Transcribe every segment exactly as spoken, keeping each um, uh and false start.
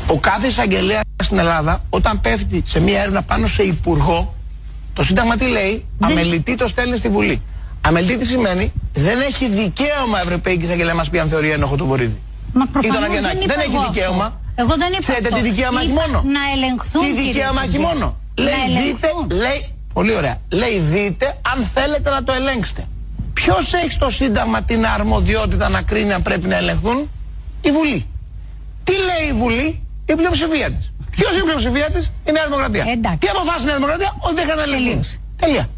Ο κάθε εισαγγελέας στην Ελλάδα, όταν πέφτει σε μία έρευνα πάνω σε υπουργό, το Σύνταγμα τι λέει? Δεν... Αμελητή το στέλνει στη Βουλή. Αμελητή τι σημαίνει? Δεν έχει δικαίωμα η Ευρωπαϊκή Εισαγγελία να μας πει αν θεωρεί ένοχο το Βορίδη. Μα προφανώς δεν, δεν, δεν έχει δικαίωμα. Αυτό. Εγώ δεν είπα Ξέρετε αυτό. τι δικαίωμα έχει μόνο? Να ελεγχθούν. Τι δικαίωμα έχει μόνο? Λέει δείτε, λέει, πολύ ωραία. Λέει δείτε αν θέλετε να το ελέγξετε. Ποιος έχει στο Σύνταγμα την αρμοδιότητα να κρίνει αν πρέπει να ελεγχθούν? Η Βουλή. Τι λέει η Βουλή? Η πλειοψηφία της. Ποιος είναι η πλειοψηφία της? Η Νέα Δημοκρατία. Εντάξει. Τι αποφάσισε η Νέα Δημοκρατία? Ότι δεν είχαν ελεγχθεί. Τελεία.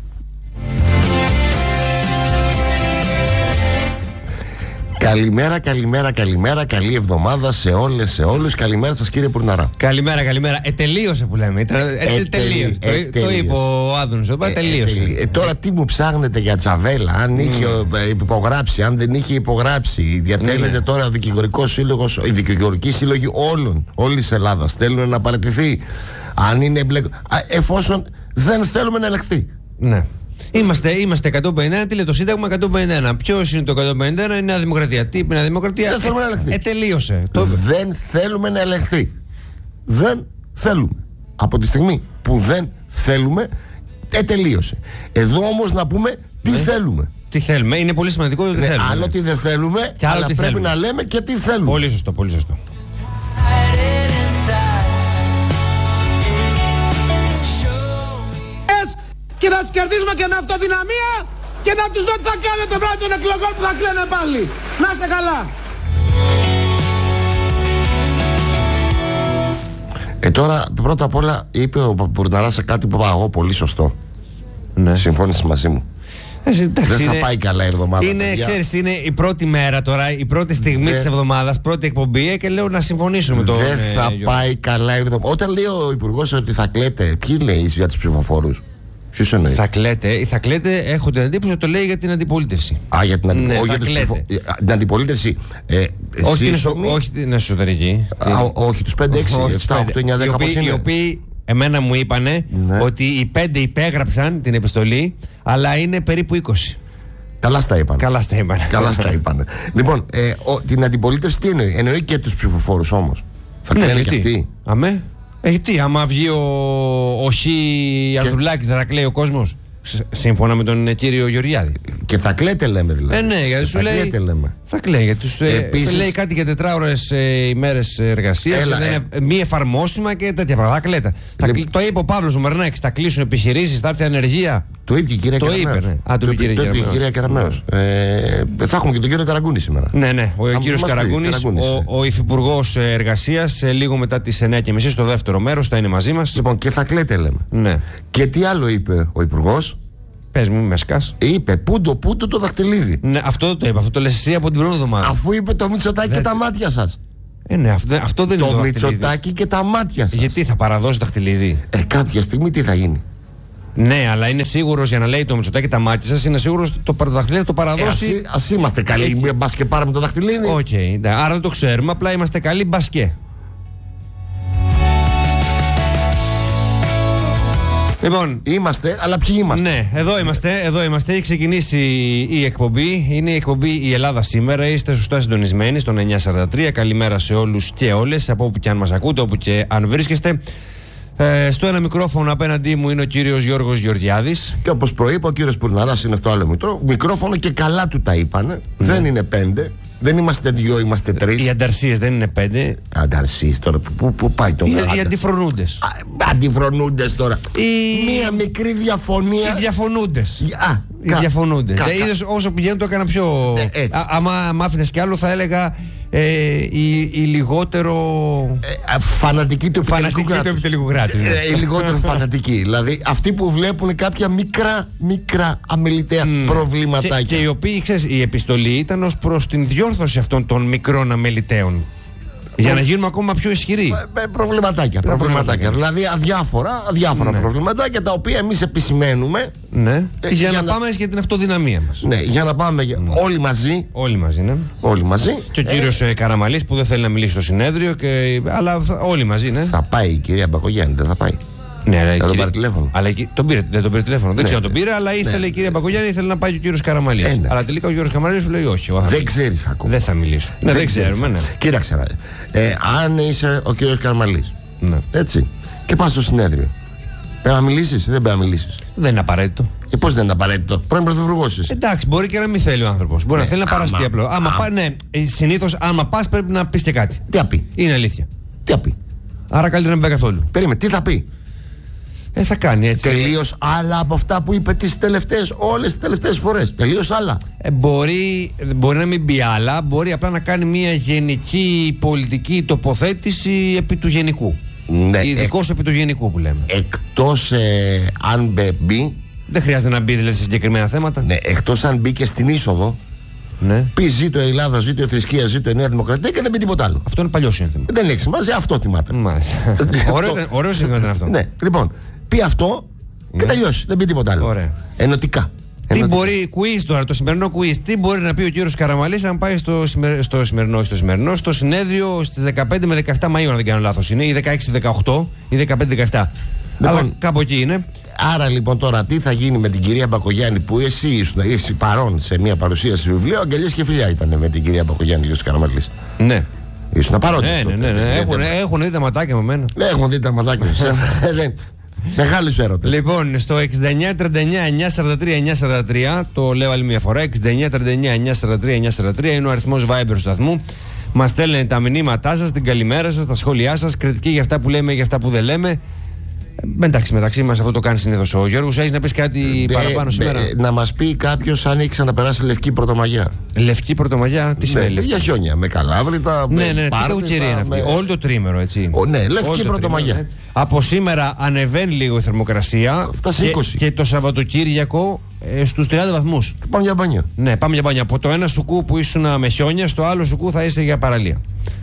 Καλημέρα, καλημέρα, καλημέρα. Καλή εβδομάδα σε όλες, σε όλους. Καλημέρα σας, κύριε Πουρναρά. Καλημέρα, καλημέρα. Ετελείωσε που λέμε. Ετελείωσε. Το είπε ο Άδωνης. Ετελείωσε. Τώρα τι μου ψάχνετε για Τζαβέλα? Αν είχε υπογράψει, αν δεν είχε υπογράψει. Διατέλεται τώρα ο δικηγορικός σύλλογος, η δικηγορική σύλλογη όλων, όλης της Ελλάδας. Θέλουν να παραιτηθεί. Αν είναι μπλε... εφόσον δεν θέλουμε να ελεγχθεί. Ναι. Είμαστε, είμαστε εκατόν πενήντα ένα, τι λέει το Σύνταγμα εκατόν πενήντα ένα. Ποιος είναι το εκατόν πενήντα ένα? Είναι η Νέα Δημοκρατία. Τι είπε η Νέα Δημοκρατία? Δεν θέλουμε να ελεγχθεί. Ε, τελείωσε. Το... Δεν θέλουμε να ελεγχθεί. Δεν θέλουμε. Από τη στιγμή που δεν θέλουμε, ε, τελείωσε. Εδώ όμως να πούμε τι ναι. θέλουμε. Τι θέλουμε. Είναι πολύ σημαντικό ότι ναι, θέλουμε. Άλλο τι δεν θέλουμε, και αλλά τι πρέπει θέλουμε. να λέμε και τι θέλουμε. Πολύ σωστό, πολύ σωστό. Και να τους κερδίσουμε και με αυτοδυναμία και να τους δω τι θα κάνετε το βράδυ των εκλογών που θα κλαίνε πάλι. Να είστε καλά. Ε, τώρα πρώτα απ' όλα είπε ο Πουρναράς σε κάτι που είπα εγώ πολύ σωστό. Ναι. Συμφώνησε μαζί μου. Ε, εντάξει, δεν θα είναι, πάει καλά η εβδομάδα. Είναι, ξέρεις, είναι η πρώτη μέρα τώρα, η πρώτη στιγμή της εβδομάδας, πρώτη εκπομπή και λέω να συμφωνήσουμε με τον. Δεν θα ε, πάει καλά η εβδομάδα. Όταν λέει ο Υπουργός ότι θα κλαίτε, ποιοι λέει για τους ψηφοφόρους? Ποιος εννοεί? Θα κλαίτε, θα κλαίτε, έχω την εντύπωση ότι το λέει για την αντιπολίτευση. Α, για την, αντιπο... ναι, όχι, για ψηφο... την αντιπολίτευση. Ε, όχι, την εσω... όχι την εσωτερική. Α, όχι, τους πέντε, έξι, επτά, οκτώ, εννιά, δέκα. Οι οποίοι εμένα μου είπανε ναι. ότι οι πέντε υπέγραψαν την επιστολή, αλλά είναι περίπου είκοσι. Καλά στα είπαν. Καλά στα είπαν. Καλά στα είπαν. Λοιπόν, ε, ο, την αντιπολίτευση τι εννοεί? Εννοεί και τους ψηφοφόρους όμως. Θα ναι, κλαίνε και αυτοί. Αμέ. Ε, τι, άμα βγει ο, ο Χ. Ανδρουλάκης δεν θα κλαίει ο κόσμος? Σύμφωνα με τον κύριο Γεωργιάδη. Και θα κλαίτε λέμε δηλαδή. Ε, ναι, γιατί σου λέει. Κλαίτε, λέμε. Θα κλαίει. Γιατί σου Επίσης, λέει κάτι για τετράωρες ε, ημέρες εργασίας. Δεν είναι ε, μη εφαρμόσιμα και τέτοια πράγματα. Κλαίτε. Λε... Το είπε ο Παύλος ο Μερνάκης. Θα κλείσουν επιχειρήσεις, θα έρθει ανεργία. Το είπε η κυρία Κεραμέως. Ναι. Α, το, το, είπε, το είπε η κυρία Κεραμέως. Ε, θα έχουμε και τον κύριο Καραγκούνη σήμερα. Ναι, ναι. Ο κύριος Καραγκούνης, ο, ο υφυπουργός εργασίας, λίγο μετά τις εννιά και μισή στο δεύτερο μέρος, θα είναι μαζί μας. Λοιπόν, και θα κλαίτε λέμε. Ναι. Και τι άλλο είπε ο υπουργός? Πες μου, με σκάς. Είπε πούντο πούντο το δαχτυλίδι. Ναι, αυτό το είπε. Αυτό το λες εσύ από την πρώτη εβδομάδα. Αφού είπε το Μητσοτάκη και τα μάτια σας. Ε, ναι, αυτό, αυτό δεν το είναι το Μητσοτάκη και τα μάτια σας. Γιατί θα παραδώσει δαχτυλίδι? Ε, κάποια στιγμή τι θα γίνει? Ναι, αλλά είναι σίγουρος για να λέει το Μητσοτάκη τα μάτια σας, είναι σίγουρος το δαχτυλίδι το παραδώσει. Ε, ας, ας είμαστε καλοί, ε, μπας και πάρουμε το δαχτυλίδι. Οκ, okay, ναι, άρα δεν το ξέρουμε, απλά είμαστε καλοί μπασκέ. Λοιπόν, είμαστε, αλλά ποιοι είμαστε? Ναι, εδώ είμαστε, εδώ είμαστε. Έχει ξεκινήσει η εκπομπή. Είναι η εκπομπή Η Ελλάδα Σήμερα. Είστε σωστά συντονισμένοι στον εννιά σαράντα τρία. Καλημέρα σε όλους και όλες, από όπου και αν μας ακούτε, όπου και αν βρίσκεστε. Ε, στο ένα μικρόφωνο απέναντί μου είναι ο κύριος Γιώργος Γεωργιάδης. Και όπως προείπα, ο κύριος Πουρναράς είναι στο άλλο μικρό, μικρόφωνο και καλά του τα είπανε. Ναι. Δεν είναι πέντε. Δεν είμαστε δυο, είμαστε τρεις. Οι ανταρσίες δεν είναι πέντε. Ανταρσίες τώρα, πού, πού πάει το Οι, οι αντιφρονούντες. Αντιφρονούντες τώρα. Οι... Μία μικρή διαφωνία. Οι διαφωνούντες. Α, οι κα... διαφωνούντες. Κα... Ε, είδες, όσο πηγαίνω το έκανα πιο. Ε, Α, άμα μ' άφηνες κι άλλο, θα έλεγα ε, η, η λιγότερο. Ε, φανατική του επιτελικού κράτους. Ε, η λιγότερο φανατική. Δηλαδή αυτοί που βλέπουν κάποια μικρά, μικρά αμεληταία mm. προβληματάκια. Και, και οι οποίοι, ξέρεις, η επιστολή ήταν ως προς την διόρθωση αυτών των μικρών αμεληταίων. Για να γίνουμε ακόμα πιο ισχυροί. Ε, προβληματάκια, προβληματάκια. Δηλαδή αδιάφορα, αδιάφορα ναι. προβληματάκια τα οποία εμείς επισημαίνουμε. Ναι. Ε, για, για να, να πάμε για την αυτοδυναμία μας. Ναι, για να πάμε ναι. όλοι μαζί. Όλοι μαζί, ναι. Όλοι μαζί. Και ο κύριος ε, Καραμαλής που δεν θέλει να μιλήσει στο συνέδριο. Και, αλλά όλοι μαζί, ναι. Θα πάει η κυρία Μπακογιάννη, δεν θα πάει. Ναι, αλλά θα τον κύριε... πάρει τηλέφωνο. Αλλά εκεί... τον πήρε, δεν τον πήρε τηλέφωνο. Δεν Ναι, ξέρω αν τον ναι. πήρε, αλλά ήθελε Ναι, η κυρία ναι. Μπακογιάννη, ήθελε να πάει και ο κύριος Καραμαλής. Ε, ναι. Αλλά τελικά ο κύριος Καραμαλής σου λέει όχι. εγώ θα Δεν φύγω. ξέρεις ακόμα. Δεν θα μιλήσω. Ναι, δεν ξέρουμε, ναι. Κοίταξε να δεις. ε, αν είσαι ο κύριος Καραμαλής, Ναι. έτσι, και πας στο συνέδριο, πρέπει να μιλήσεις ή δεν πρέπει να μιλήσεις? Δεν είναι απαραίτητο. Ε, πώς δεν είναι απαραίτητο? Πρώην πρωθυπουργός είσαι. Εντάξει, μπορεί και να μην θέλει ο άνθρωπος. Μπορεί Ναι, να θέλει να άμα- παραστεί απλό. Άμα άμα- πά, ναι, συνήθως άμα πας πρέπει να πεις και κάτι. Τι θα πει? Είναι αλήθεια. Τι θα πει? Άρα καλύτερα να μην πάει καθόλου. Περίμενε, τι θα πει? Ε, θα κάνει έτσι. Τελείως άλλα από αυτά που είπε τις τελευταίες, όλες τις τελευταίες φορές. Τελείως άλλα. Ε, μπορεί, μπορεί να μην πει άλλα, μπορεί απλά να κάνει μια γενική πολιτική τοποθέτηση επί του γενικού. Ναι, Ειδικώς επί του γενικού που λέμε. Εκτός ε, αν μπε- μπει, Δεν χρειάζεται να μπει δηλαδή σε συγκεκριμένα θέματα. ναι, εκτός αν μπει και στην είσοδο, Ναι. πει ζήτω η Ελλάδα, ζήτω η θρησκεία, ζήτω η Νέα Δημοκρατία και δεν πει τίποτα άλλο. Αυτό είναι παλιό σύνθημα. Δεν έχει σημασία, αυτό θυμάται. Μάλιστα. Ωραίο, ήταν- ωραίο σύνθημα ήταν αυτό. Ναι, λοιπόν, πει αυτό και Ναι. τελειώσει. Δεν πει τίποτα άλλο. Ωραία. Ενωτικά. Τι Ενωτικά. μπορεί, quiz τώρα, το σημερινό quiz, τι μπορεί να πει ο κύριος Καραμαλής αν πάει στο, σημερι- στο σημερινό, στο σημερινό, στο συνέδριο στις δεκαπέντε με δεκαεπτά Μαΐου, αν δεν κάνω λάθος. Είναι ή δεκαέξι με δεκαοκτώ ή δεκαπέντε με δεκαεπτά. Λοιπόν, Αλλά κάπου εκεί είναι. Άρα λοιπόν τώρα τι θα γίνει με την κυρία Μπακογιάννη που εσύ ήσουν είσαι παρόν σε μια παρουσίαση βιβλίου? Αγγελίες και φιλιά ήταν με την κυρία Μπακογιάννη και ο Καραμαλής. Ναι. Ήσουν παρόν. Ναι, ναι, ναι, ναι. Έχουν, έχουν δει τα ματάκια με μένα. Έχουν δει τα ματάκια σου. Ε, δεν- Μεγάλη σου έρωτα. Λοιπόν, στο εξήντα εννιά τριάντα εννιά εννιακόσια σαράντα τρία εννιακόσια σαράντα τρία, το λέω άλλη μια φορά, εξήντα εννιά τριάντα εννιά εννιακόσια σαράντα τρία εννιακόσια σαράντα τρία είναι ο αριθμός Viber του σταθμού. Μας στέλνετε τα μηνύματά σας, την καλημέρα σας, τα σχόλιά σας, κριτική για αυτά που λέμε, για αυτά που δεν λέμε. Ε, εντάξει, μεταξύ μας αυτό το κάνει συνήθως ο Γιώργος. Έχεις να πεις κάτι Ε, παραπάνω ε, σήμερα? ε, να μας πει κάποιος αν έχει ξαναπεράσει λευκή πρωτομαγιά. Λευκή Πρωτομαγιά, τι σημαίνει Ναι, λευκή? για χιόνια, με καλάβρητα. Ναι, με ναι, τι πάρτιζα, κακοκαιρία είναι αυτή. με- Όλο το τρίμερο, έτσι. Ο, ναι, λευκή Όλο το Πρωτομαγιά. τρίμερο, ναι. Από σήμερα ανεβαίνει λίγο η θερμοκρασία. Φτάσει και, είκοσι. και το Σαββατοκύριακο ε, στους τριάντα βαθμούς. Πάμε για μπάνιο. Ναι, πάμε για μπάνια. Από το ένα σουκού που ήσουν με χιόνια, στο άλλο σουκού θα είσαι για παραλία.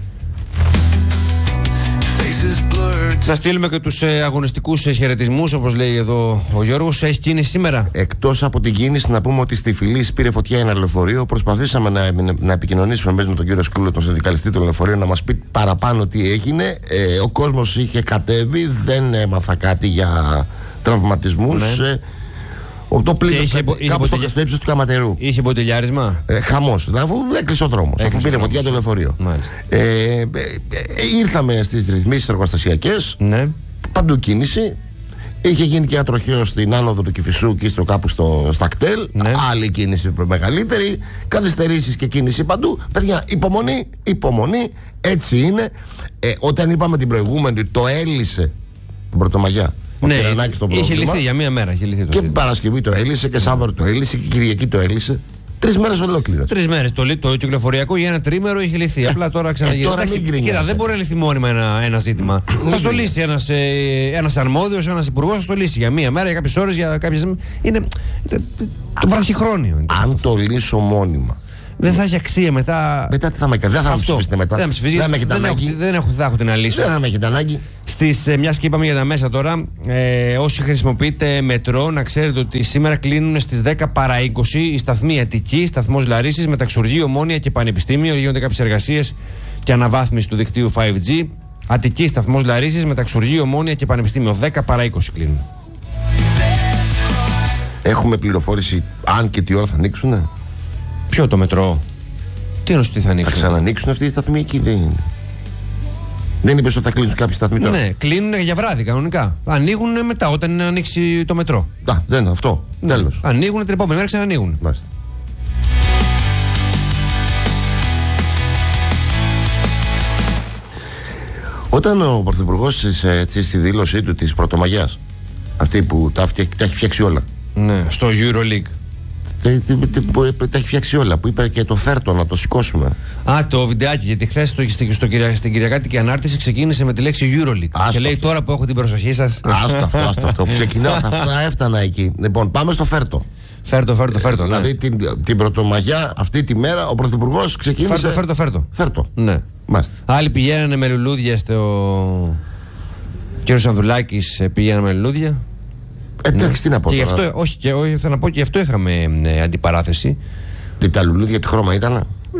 Να στείλουμε και τους ε, αγωνιστικούς ε, χαιρετισμούς, όπως λέει εδώ ο Γιώργος. Έχει κίνηση σήμερα? Εκτός από την κίνηση, να πούμε ότι στη Φυλής πήρε φωτιά ένα λεωφορείο. Προσπαθήσαμε να, να επικοινωνήσουμε μέσα με τον κύριο Σκούλο, τον συνδικαλιστή του λεωφορείου, να μας πει παραπάνω τι έγινε. Ε, ο κόσμος είχε κατέβει, δεν έμαθα κάτι για τραυματισμούς. Ναι. Ε, ο, το πλήρω είχε μπο- είχε κάπου στο, μποτιλιά- στο ύψος του Καματερού. Είχε μποτιλιάρισμα? Ε, χαμός, δηλαδή, αφού έκλεισε ο δρόμος, αφού Έκλεισε πήρε ο φωτιά το δρόμος. λεωφορείο. Μάλιστα. Ε, ε, ε, ήρθαμε στις ρυθμίσεις εργοστασιακές, Ναι. παντού κίνηση. Είχε γίνει και ένα τροχαίο στην άνοδο του Κηφισού και στο κάπου στο, στα κτέλ. Ναι. Άλλη κίνηση μεγαλύτερη. Καθυστερήσεις και κίνηση παντού. Παιδιά, υπομονή, υπομονή. Έτσι είναι. Ε, όταν είπαμε την προηγούμενη, το έλυσε την Πρωτομαγιά. Ο Ναι, Κυρανάκης το είχε πρόβλημα. λυθεί για μία μέρα. Είχε λυθεί το Και ζήτημα. Παρασκευή το έλυσε και Σάββατο το έλυσε και Κυριακή το έλυσε. Τρεις μέρες ολόκληρες. Τρεις μέρες. Το, λι- το κυκλοφοριακό για ένα τρίμερο είχε λυθεί. Απλά τώρα ξαναγίνει. ε, τώρα μην γκρινιάζε. Κοίτα, δεν μπορεί να λυθεί μόνιμα ένα, ένα ζήτημα. Θα το λύσει ένας, ε, ένας αρμόδιος, ένας υπουργός, θα το λύσει για μία μέρα, για κάποιες ώρες, για κάποιες. Είναι, είναι το βραχυχρόνιο. Είναι. Αν το λύσω μόνιμα. Δεν θα έχει αξία μετά. Μετά τι θα με κάνει, δεν θα με Αυτό. ψηφίσετε μετά. Δεν θα με ψηφίσει, Δεν με έχετε δεν έχω, ανάγκη. δεν έχω, θα έχω την αλήθεια. Δεν θα με έχετε ανάγκη. Στις, ε, μιας και είπαμε για τα μέσα τώρα, ε, όσοι χρησιμοποιείτε μετρό, να ξέρετε ότι σήμερα κλείνουν στις δέκα παρά είκοσι οι σταθμοί Αττική, σταθμός Λαρίσης, Μεταξουργείο, Ομόνια και Πανεπιστήμιο. Γίνονται κάποιες εργασίες και αναβάθμιση του δικτύου φάιβ τζι. Αττική, σταθμός Λαρίσης, Μεταξουργείο, Ομόνια και Πανεπιστήμιο. δέκα παρά είκοσι κλείνουν. Έχουμε πληροφόρηση αν και τι ώρα θα ανοίξουν. Ποιο το μετρό? Τι εννοείς ότι θα Θα ανοίξουν? ξανανοίξουν αυτοί οι σταθμοί εκεί, δεν είναι. Δεν είπε ότι θα κλείσουν κάποιοι σταθμοί τώρα. Ναι, κλείνουν για βράδυ κανονικά. Ανοίγουν μετά, όταν ανοίξει το μετρό. Α, δεν είναι αυτό. Τέλος. Ανοίγουν την επόμενη μέρα, ξανανοίγουν. Μάλιστα. Όταν ο Πρωθυπουργός έτσι, στη δήλωσή του της Πρωτομαγιάς, αυτή που τα, φτια- τα έχει φτιάξει όλα, Ναι, στο EuroLeague. τα, τα- που- που τα έχει φτιάξει όλα, που είπε και το φέρτο να το σηκώσουμε. Α, το βιντεάκι, γιατί χθε στο, στο, στο, Κυρια- στην Κυριακάτικη ανάρτηση ξεκίνησε με τη λέξη EuroLeague. Άστο Και λέει αυτό. τώρα που έχω την προσοχή σα. Άστο αυτό, άστο αυτό. Που ξεκινάω, θα, θα έφτανα εκεί. Λοιπόν, πάμε στο φέρτο. Φέρτο, φέρτο, φέρτο. Ναι. Δηλαδή την, την Πρωτομαγιά αυτή τη μέρα ο Πρωθυπουργός ξεκίνησε. Φέρτο, φέρτο, φέρτο. Φέρτο. Ναι. Μάλιστα. Άλλοι πηγαίνανε με λουλούδια στο. Κύριο Ανδρουλάκη πήγαινε με λουλούδια. Εντάξει, τι να πω Και γι' τώρα. αυτό, όχι, και, όχι, θέλω να πω και γι' αυτό είχαμε ε, αντιπαράθεση. Τι, τα λουλούδια τι χρώμα ήταν.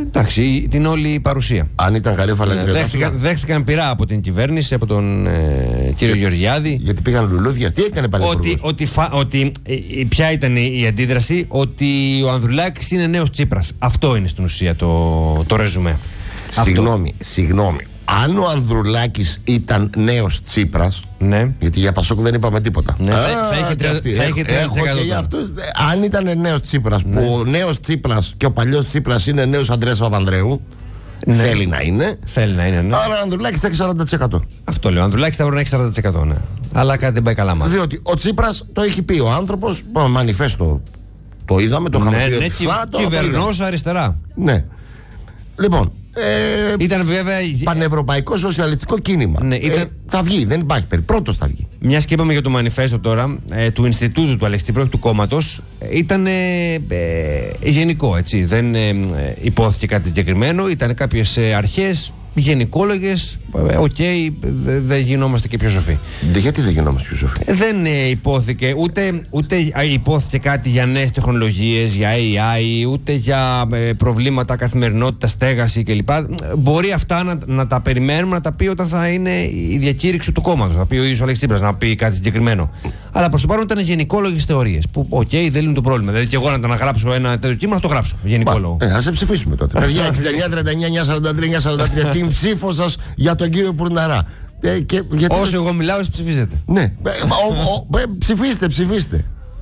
εντάξει, την όλη παρουσία. Αν ήταν καλή φαλακρία. Δέχτηκαν, δέχτηκαν πειρά από την κυβέρνηση, από τον ε, κύριο και, Γεωργιάδη. Γιατί πήγαν λουλούδια, τι έκανε πάλι? Ότι, ότι, φα, ότι ε, ποια ήταν η αντίδραση? Ότι ο Ανδρουλάκης είναι νέος Τσίπρας. Αυτό είναι στην ουσία το, το ρεζουμέ. Συγγνώμη, συγγνώμη. Αν ο Ανδρουλάκης ήταν νέος Τσίπρας, ναι. γιατί για Πασόκ δεν είπαμε τίποτα. Ναι, Α, θα είχε τριάντα τοις εκατό. Αν ήταν νέος Τσίπρας, ναι. που ο νέος Τσίπρας και ο παλιός Τσίπρας είναι νέος Ανδρέας Παπανδρέου, ναι. θέλει να είναι. Θέλει να είναι, ναι. Άρα ο Ανδρουλάκης θα έχει σαράντα τοις εκατό. Αυτό λέω. Ο Ανδρουλάκης θα μπορεί να έχει σαράντα τοις εκατό, ναι. Αλλά κάτι δεν πάει καλά μάλλον. Διότι ο Τσίπρας το έχει πει ο άνθρωπος, μανιφέστο το είδαμε, το είχαμε ναι, πει. Ναι, κυ, κυβερνός αριστερά. Ναι. Λοιπόν. Ε, ήταν βέβαια. Πανευρωπαϊκό σοσιαλιστικό κίνημα. Ναι, ήταν... ε, θα βγει, δεν υπάρχει περίπτωση. Πρώτος θα βγει. Μια και είπαμε για το μανιφέστο τώρα, ε, του Ινστιτούτου του Αλέξη Τσίπρα, του κόμματος, ε, ήταν ε, ε, γενικό, έτσι. Δεν ε, ε, υπόθηκε κάτι συγκεκριμένο. Ήταν κάποιες ε, αρχές γενικόλογες. Οκ, okay, δεν δε γινόμαστε και πιο σοφοί. Δε, γιατί δεν γινόμαστε πιο σοφοί? Ε, δεν ε, υπόθηκε ούτε, ούτε υπόθηκε κάτι για νέες τεχνολογίες, για έι άι, ούτε για ε, προβλήματα καθημερινότητα, στέγαση κλπ. Μπορεί αυτά να, να τα περιμένουμε να τα πει όταν θα είναι η διακήρυξη του κόμματος. Να πει ο ίδιος ο Αλέξης Τσίπρας, να πει κάτι συγκεκριμένο. Αλλά προς το παρόν ήταν γενικόλογες θεωρίες. Που, οκ, okay, δεν είναι το πρόβλημα. Δηλαδή, και εγώ να, να γράψω ένα τέτοιο κείμενο, θα το γράψω. Γενικόλογο. Ε, ας σε ψηφίσουμε τότε. Παιδιά, εξήντα εννιά τριάντα εννιά εννιακόσια σαράντα τρία εννιακόσια σαράντα τρία, την ψήφο σας για τον κύριο Πουρναρά. Ε, και, γιατί... Όσο εγώ μιλάω, εσείς ψηφίζετε. Ναι, ε, ο, ο, ε, ψηφίστε, ψηφίστε.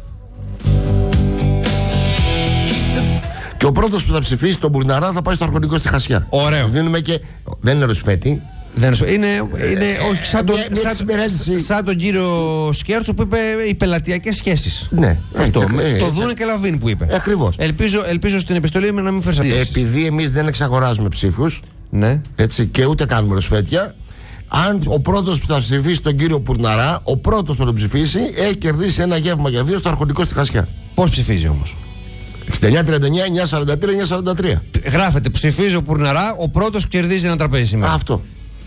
Και ο πρώτος που θα ψηφίσει τον Πουρναρά θα πάει στο αρχοντικό στη Χασιά. Ωραίο. Δίνουμε και... Δεν είναι ρουσφέτη. Δεν είναι, είναι, είναι όχι, σαν, τον, σαν, σαν τον κύριο Σκέρτσο που είπε οι πελατειακές σχέσεις. Ναι, αυτό. Έτσι, με, έτσι, το έτσι. Δούνε και Λαβίν που είπε. Ακριβώς. Ελπίζω, ελπίζω στην επιστολή να μην φέρεις αντίρρηση. Επειδή εμείς δεν εξαγοράζουμε ψήφους, ναι. έτσι, και ούτε κάνουμε ρουσφέτια, αν ο πρώτος που θα ψηφίσει τον κύριο Πουρναρά, ο πρώτος που θα τον ψηφίσει, έχει κερδίσει ένα γεύμα για δύο στο αρχοντικό στη Χασιά. Πώς ψηφίζει όμως? εξήντα εννιά τριάντα εννιά εννιακόσια σαράντα τρία εννιακόσια σαράντα τρία. Γράφεται ψηφίζει ο Πουρναρά, ο πρώτος κερδίζει ένα τραπέζι σήμερα. Αυτό.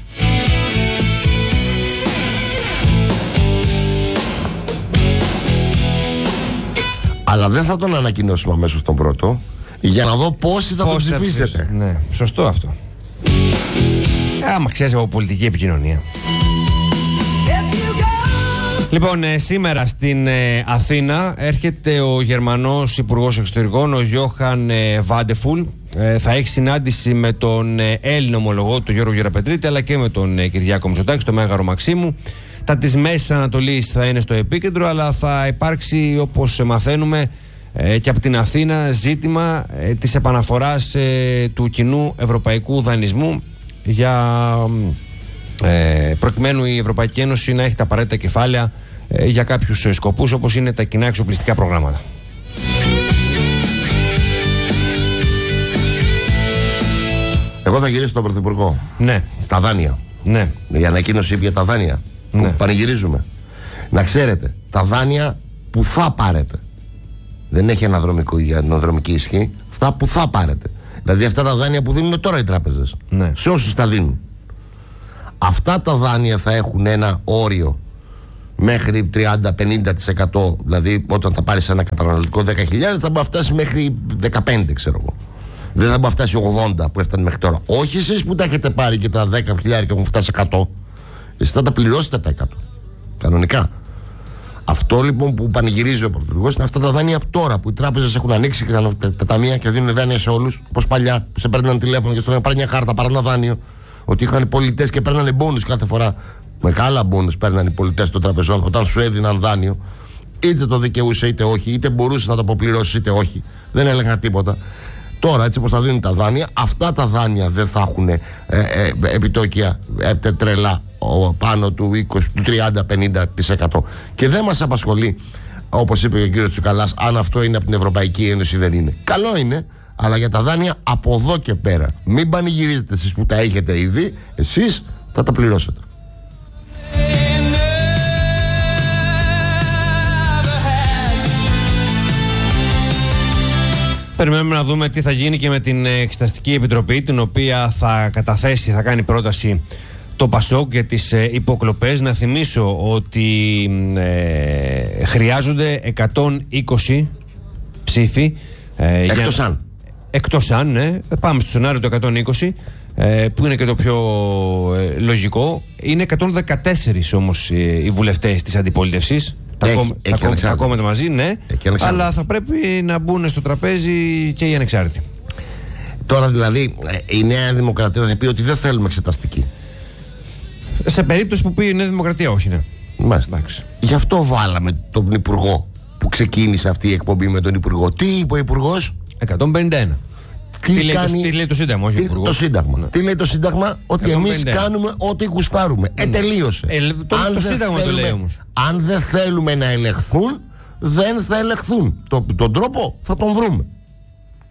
Αλλά δεν θα τον ανακοινώσουμε αμέσως τον πρώτο, για να δω πόσοι θα τον ψηφίσετε. Ναι, σωστό αυτό. Ε, άμα ξέρεις από πολιτική επικοινωνία. Λοιπόν, ε, σήμερα στην ε, Αθήνα έρχεται ο Γερμανός Υπουργός Εξωτερικών, ο Γιώχαν ε, Βάντεφουλ. Ε, θα έχει συνάντηση με τον ε, Έλληνο ομολογό, τον Γιώργο Γεραπετρίτη, αλλά και με τον ε, Κυριάκο Μητσοτάκη, στο Μέγαρο Μαξίμου. Τα της Μέσης Ανατολής θα είναι στο επίκεντρο, αλλά θα υπάρξει, όπως μαθαίνουμε, ε, και από την Αθήνα ζήτημα ε, της επαναφοράς ε, του κοινού ευρωπαϊκού δανεισμού για... Ε, προκειμένου η Ευρωπαϊκή Ένωση να έχει τα απαραίτητα κεφάλαια ε, για κάποιους ε, σκοπούς, όπως είναι τα κοινά εξοπλιστικά προγράμματα. Εγώ θα γυρίσω στον Πρωθυπουργό. Ναι. Στα δάνεια. Ναι. Η ανακοίνωση για τα δάνεια που ναι. πανηγυρίζουμε. Να ξέρετε, τα δάνεια που θα πάρετε δεν έχει αναδρομική ισχύ. Αυτά που θα πάρετε. Δηλαδή αυτά τα δάνεια που δίνουν τώρα οι τράπεζες. Ναι. Σε όσους τα δίνουν. Αυτά τα δάνεια θα έχουν ένα όριο μέχρι τριάντα με πενήντα τοις εκατό. Δηλαδή όταν θα πάρεις ένα καταναλωτικό δέκα χιλιάδες θα μπορεί να φτάσει μέχρι δεκαπέντε, ξέρω εγώ. Δεν θα μπορεί να φτάσει ογδόντα που έφτανε μέχρι τώρα. Όχι εσείς που τα έχετε πάρει και τα δέκα χιλιάδες και έχουν φτάσει εκατό. Εσείς θα τα πληρώσετε τα εκατό. Κανονικά. Αυτό λοιπόν που πανηγυρίζει ο Πρωθυπουργός είναι αυτά τα δάνεια τώρα που οι τράπεζες έχουν ανοίξει και τα, τα, τα ταμεία και δίνουν δάνεια σε όλους. Όπως παλιά που σε παίρνουν τηλέφωνο και στο λένε πάρει μια κάρτα, πάρει ένα δάνειο. Ότι είχαν πολιτές και παίρνανε μπόνους κάθε φορά. Μεγάλα μπόνους παίρνανε οι πολιτές των τραπεζών όταν σου έδιναν δάνειο. Είτε το δικαιούσε είτε όχι, είτε μπορούσε να το αποπληρώσει είτε όχι. Δεν έλεγαν τίποτα. Τώρα, έτσι όπως θα δίνουν τα δάνεια, αυτά τα δάνεια δεν θα έχουν ε, ε, επιτόκια ε, τρελά ο, πάνω του είκοσι, του τριάντα με πενήντα τοις εκατό. Και δεν μας απασχολεί, όπως είπε και ο κύριος Τσουκαλάς, αν αυτό είναι από την Ευρωπαϊκή Ένωση ή δεν είναι. Καλό είναι. Αλλά για τα δάνεια από εδώ και πέρα μην πανηγυρίζετε εσείς που τα έχετε ήδη. Εσείς θα τα πληρώσετε. Περιμένουμε να δούμε τι θα γίνει και με την Εξεταστική Επιτροπή, την οποία θα καταθέσει, θα κάνει πρόταση το Πασόκ για τις ε, υποκλοπές. Να θυμίσω ότι ε, χρειάζονται εκατόν είκοσι ψήφοι. Ε, Εκτός αν. εκτός αν, ναι, πάμε στο σενάριο το εκατόν είκοσι, ε, που είναι και το πιο ε, λογικό. Είναι εκατόν δεκατέσσερις όμως ε, οι βουλευτές της αντιπολίτευσης. Τα, Έχει, κόμμα, έχει τα, τα κόμματα μαζί, ναι, αλλά θα πρέπει να μπουν στο τραπέζι και οι ανεξάρτητοι. Τώρα δηλαδή η Νέα Δημοκρατία θα πει ότι δεν θέλουμε εξεταστική. Σε περίπτωση που πει η Νέα Δημοκρατία, όχι, ναι. Μάλιστα. Γι' αυτό βάλαμε τον Υπουργό που ξεκίνησε αυτή η εκπομπή με τον Υπουργό. Τι είπε ο Υπουργός? εκατόν πενήντα ένα. Τι, τι, λέει το, τι λέει το Σύνταγμα, όχι ο Υπουργός. Το Σύνταγμα. Ναι. Τι λέει το Σύνταγμα? Ότι εμείς κάνουμε ό,τι γουστάρουμε. Ε, τελείωσε. Ε, το αν το Σύνταγμα θέλουμε, το λέει όμως. Αν δεν θέλουμε να ελεγχθούν, δεν θα ελεγχθούν. Το, τον τρόπο θα τον βρούμε.